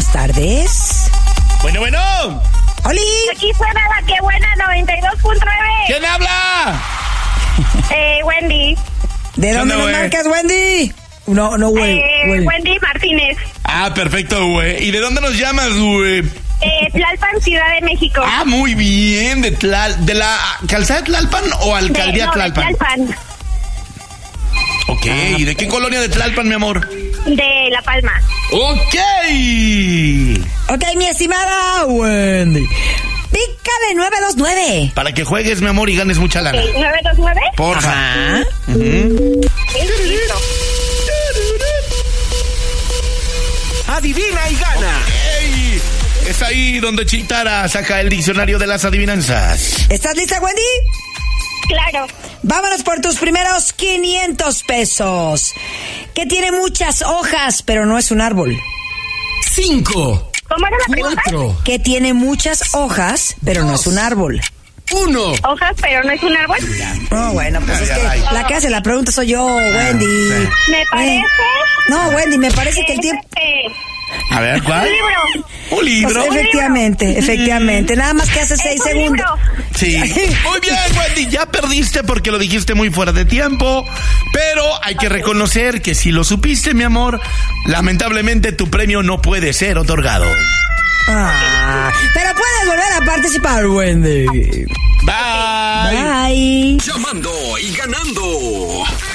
buenas tardes. Bueno. ¡Oli! Aquí suena la que buena 92.9. ¿Quién habla? Wendy. ¿De dónde nos marcas, Wendy? No, güey. Wendy Martínez. Ah, perfecto, güey. ¿Y de dónde nos llamas, güey? Tlalpan, Ciudad de México. Ah, muy bien. ¿De la calzada de Tlalpan o alcaldía Tlalpan? De Tlalpan. Ok, ¿y de qué colonia de Tlalpan, mi amor? De La Palma. Ok, mi estimada Wendy. Pícale 929. para que juegues, mi amor, y ganes mucha lana. 929. Porfa. Ajá. Listo. Adivina y gana. Ey, es ahí donde Chitara saca el diccionario de las adivinanzas. ¿Estás lista, Wendy? Claro. Vámonos por tus primeros 500 pesos. Que tiene muchas hojas, pero no es un árbol. 5, ¿Cómo era la pregunta? 4, Que tiene muchas hojas, pero no es un árbol. 1. Hojas, pero no es un árbol. No, bueno, pues es que Ay. la que hace la pregunta soy yo, Wendy. sí. Me parece. No, Wendy, me parece que el tiempo... A ver, Un ¿cuál? libro. Un libro. Pues, efectivamente. Nada más que hace 6 Es un segundos. libro. Sí. Muy bien, Wendy, ya perdiste porque lo dijiste muy fuera de tiempo, pero hay que reconocer que si lo supiste, mi amor, lamentablemente tu premio no puede ser otorgado. Pero puedes volver a participar, Wendy. Bye. Bye. Llamando y ganando.